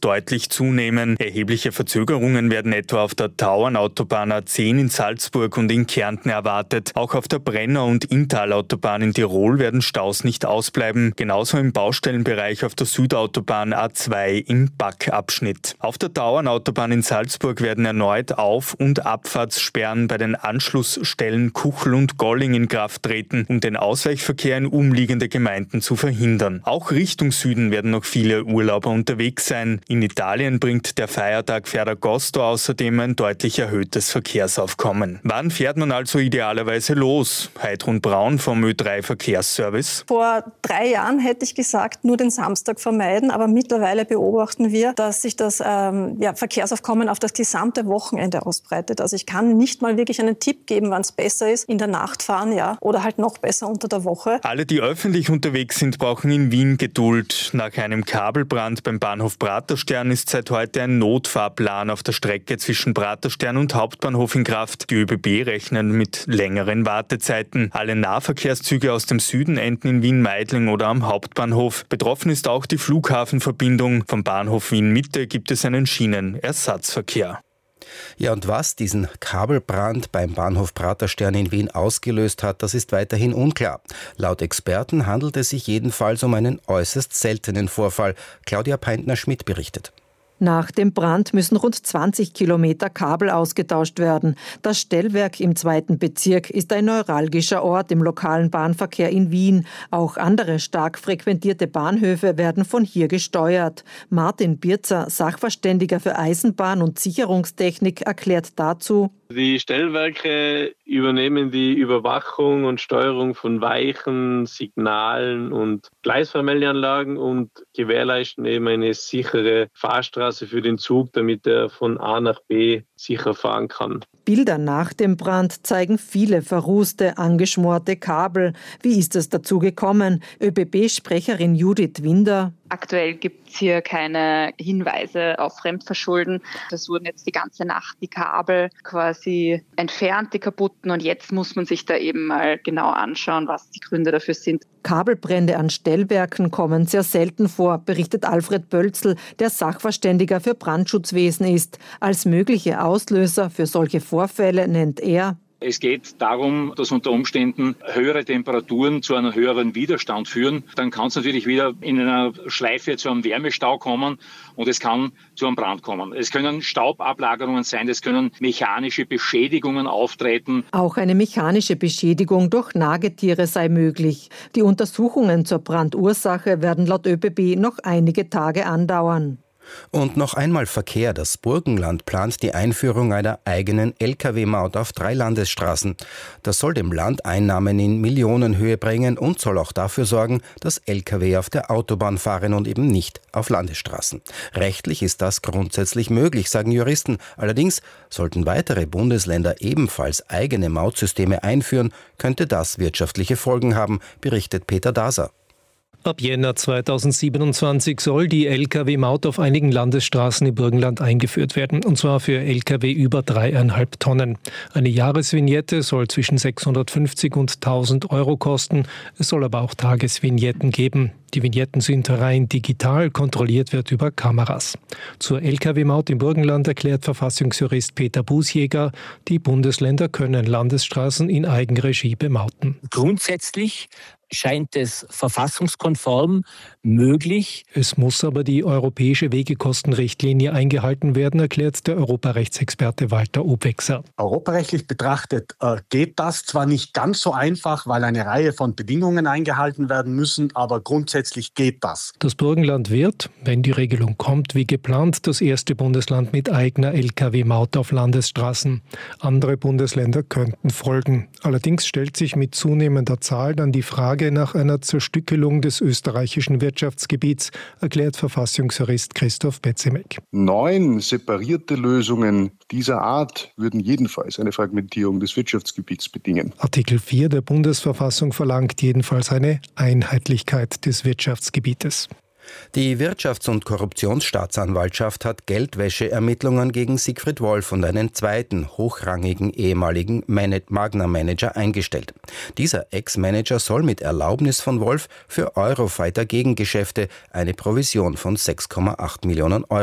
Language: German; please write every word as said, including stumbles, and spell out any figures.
deutlich zunehmen. Erhebliche Verzögerungen werden etwa auf der Tauernautobahn A zehn in Salzburg und in Kärnten erwartet. Auch auf der Brenner- und Inntal-Autobahn in Tirol werden Staus nicht ausbleiben. Genauso im Baustellenbereich auf der Südautobahn A zwei im Backabschnitt. Auf der Tauernautobahn in Salzburg werden erneut Auf- und Abfahrtssperren bei den Anschlussstellen Kuchel und Golling in Kraft treten, um den Ausweichverkehr in umliegende Gemeinden zu verhindern. Auch Richtung Süden werden noch viele Urlauber unterwegs sein. In Italien bringt der Feiertag Ferragosto außerdem ein deutlich erhöhtes Verkehrsaufkommen. Wann fährt man also idealerweise los? Heidrun Braun vom Ö drei Verkehrsservice. Vor drei Jahren hätte ich gesagt, nur den Samstag vermeiden, aber mittlerweile beobachten wir, dass sich das ähm, ja, Verkehrsaufkommen auf das gesamte Wochenende ausbreitet. Also ich kann nicht mal wirklich einen Tipp geben, wann es besser ist, in der Nacht fahren, ja, oder halt noch besser unter der Woche. Alle, die öffentlich unterwegs sind, brauchen in Wien Geduld. Nach einem Kabelbrand beim Bahnhof Praterstern ist seit heute ein Notfahrplan auf der Strecke zwischen Praterstern und Hauptbahnhof in Kraft. Die ÖBB rechnen mit längeren Wartezeiten. Alle Nahverkehrszüge aus dem Süden enden in Wien-Meidling oder am Hauptbahnhof. Betroffen ist auch die Flughafenverbindung. Vom Bahnhof Wien-Mitte gibt es einen Schienenersatzverkehr. Ja, und was diesen Kabelbrand beim Bahnhof Praterstern in Wien ausgelöst hat, das ist weiterhin unklar. Laut Experten handelt es sich jedenfalls um einen äußerst seltenen Vorfall. Claudia Peintner-Schmidt berichtet. Nach dem Brand müssen rund zwanzig Kilometer Kabel ausgetauscht werden. Das Stellwerk im zweiten Bezirk ist ein neuralgischer Ort im lokalen Bahnverkehr in Wien. Auch andere stark frequentierte Bahnhöfe werden von hier gesteuert. Martin Birzer, Sachverständiger für Eisenbahn- und Sicherungstechnik, erklärt dazu: Die Stellwerke übernehmen die Überwachung und Steuerung von Weichen, Signalen und Gleisvermeldeanlagen und gewährleisten eben eine sichere Fahrstraße für den Zug, damit er von A nach B sicher fahren kann. Bilder nach dem Brand zeigen viele verrußte, angeschmorte Kabel. Wie ist es dazu gekommen? ÖBB-Sprecherin Judith Winder: Aktuell gibt es hier keine Hinweise auf Fremdverschulden. Es wurden jetzt die ganze Nacht die Kabel quasi entfernt, die kaputten. Und jetzt muss man sich da eben mal genau anschauen, was die Gründe dafür sind. Kabelbrände an Stellwerken kommen sehr selten vor, berichtet Alfred Bölzl, der Sachverständiger für Brandschutzwesen ist. Als mögliche Auslöser für solche Vorfälle nennt er: Es geht darum, dass unter Umständen höhere Temperaturen zu einem höheren Widerstand führen. Dann kann es natürlich wieder in einer Schleife zu einem Wärmestau kommen und es kann zu einem Brand kommen. Es können Staubablagerungen sein, es können mechanische Beschädigungen auftreten. Auch eine mechanische Beschädigung durch Nagetiere sei möglich. Die Untersuchungen zur Brandursache werden laut ÖBB noch einige Tage andauern. Und noch einmal Verkehr. Das Burgenland plant die Einführung einer eigenen L K W-Maut auf drei Landesstraßen. Das soll dem Land Einnahmen in Millionenhöhe bringen und soll auch dafür sorgen, dass L K W auf der Autobahn fahren und eben nicht auf Landesstraßen. Rechtlich ist das grundsätzlich möglich, sagen Juristen. Allerdings sollten weitere Bundesländer ebenfalls eigene Mautsysteme einführen, könnte das wirtschaftliche Folgen haben, berichtet Peter Daser. Ab Jänner zweitausendsiebenundzwanzig soll die L K W-Maut auf einigen Landesstraßen im Burgenland eingeführt werden, und zwar für L K W über dreieinhalb Tonnen. Eine Jahresvignette soll zwischen sechshundertfünfzig und tausend Euro kosten. Es soll aber auch Tagesvignetten geben. Die Vignetten sind rein digital, kontrolliert wird über Kameras. Zur L K W-Maut im Burgenland erklärt Verfassungsjurist Peter Bußjäger, die Bundesländer können Landesstraßen in Eigenregie bemauten. Grundsätzlich scheint es verfassungskonform möglich. Es muss aber die europäische Wegekostenrichtlinie eingehalten werden, erklärt der Europarechtsexperte Walter Obwechser. Europarechtlich betrachtet äh, geht das zwar nicht ganz so einfach, weil eine Reihe von Bedingungen eingehalten werden müssen, aber grundsätzlich geht das. Das Burgenland wird, wenn die Regelung kommt, wie geplant, das erste Bundesland mit eigener L K W-Maut auf Landesstraßen. Andere Bundesländer könnten folgen. Allerdings stellt sich mit zunehmender Zahl dann die Frage nach einer Zerstückelung des österreichischen Wirtschaftsgebiets, erklärt Verfassungsjurist Christoph Betzemek. Neun separierte Lösungen dieser Art würden jedenfalls eine Fragmentierung des Wirtschaftsgebiets bedingen. Artikel vier der Bundesverfassung verlangt jedenfalls eine Einheitlichkeit des Wirtschaftsgebietes. Die Wirtschafts- und Korruptionsstaatsanwaltschaft hat Geldwäscheermittlungen gegen Siegfried Wolf und einen zweiten hochrangigen ehemaligen Magna-Manager eingestellt. Dieser Ex-Manager soll mit Erlaubnis von Wolf für Eurofighter-Gegengeschäfte eine Provision von sechs Komma acht Millionen Euro